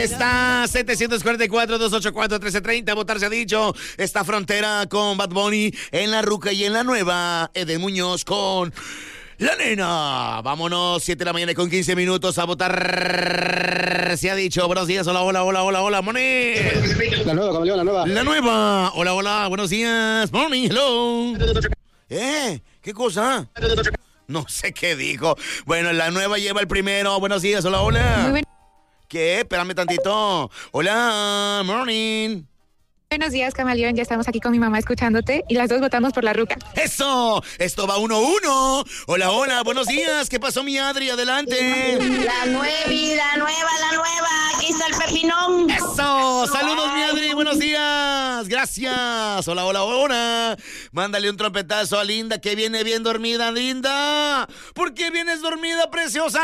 Está 744-284-1330. Votar se ha dicho. Está Frontera con Bad Bunny en la ruca y en la nueva. Eden Muñoz con La Nena. Vámonos, 7 de la mañana con 15 minutos a votar. Se ha dicho. Buenos días. Hola, Moni. La nueva, camaleón, la nueva. La nueva. Hola, buenos días. Morning, hello. ¿Qué cosa? No sé qué dijo. Bueno, la nueva lleva el primero. Buenos días, hola. Muy bien. ¿Qué? Espérame tantito. Hola, morning. Buenos días, camaleón. Ya estamos aquí con mi mamá escuchándote y las dos votamos por la ruca. ¡Eso! Esto va 1-1. Hola, buenos días. ¿Qué pasó, mi Adri? Adelante. La nueva. Aquí está el pepinón. ¡Eso! ¡Saludos, mi Adri! ¡Buenos días! ¡Gracias! Hola. Mándale un trompetazo a Linda, que viene bien dormida, Linda. ¿Por qué vienes dormida, preciosa?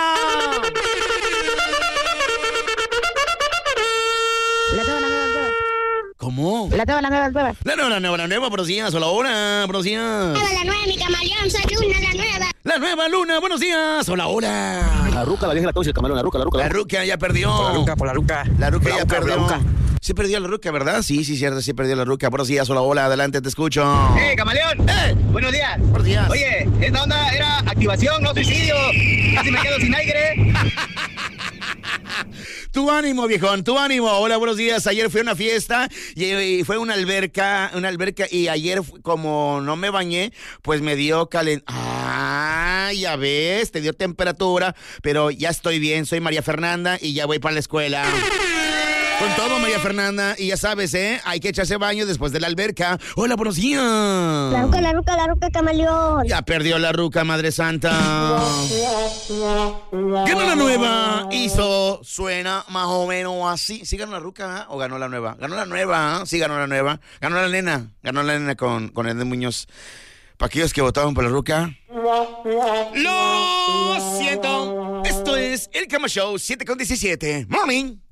La nueva. ¿Cómo? La nueva. La nueva, buenos días. Hola, buenos días. La nueva, mi camaleón. Soy Luna, la nueva. La nueva Luna, buenos días. Hola. La ruca, la vieja, la tóxica, el camarón, la ruca. La ruca ya perdió. Por la ruca. La ruca ya Por la perdió. ruca. Sí perdió la ruca, ¿verdad? Sí, cierto, sí perdió la ruca. Buenos días, hola, adelante, te escucho. Camaleón. Buenos días. Buenos días. Oye, esta onda era activación, no suicidio. Casi me quedo sin aire. Tu ánimo, viejón, tu ánimo. Hola, buenos días. Ayer fui a una fiesta y fue una alberca y ayer como no me bañé, pues me dio ya ves, te dio temperatura, pero ya estoy bien. Soy María Fernanda y ya voy para la escuela. Con todo, María Fernanda, y ya sabes, hay que echarse baño después de la alberca. Hola, buenos días. La ruca, camaleón. Ya perdió la ruca, Madre Santa. Ganó la nueva. Suena más o menos así. ¿Sí ganó la ruca o ganó la nueva? Ganó la nueva, sí ganó la nueva. Ganó la nena con Eden Muñoz. Para aquellos que votaron por la ruca. Lo siento. Esto es El Cama Show 7:17. Morning.